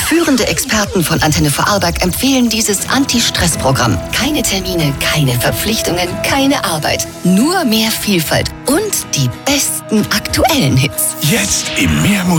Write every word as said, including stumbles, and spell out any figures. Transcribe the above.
Führende Experten von Antenne Vorarlberg empfehlen dieses Anti-Stress-Programm. Keine Termine, keine Verpflichtungen, keine Arbeit. Nur mehr Vielfalt und die besten aktuellen Hits. Jetzt im Mehr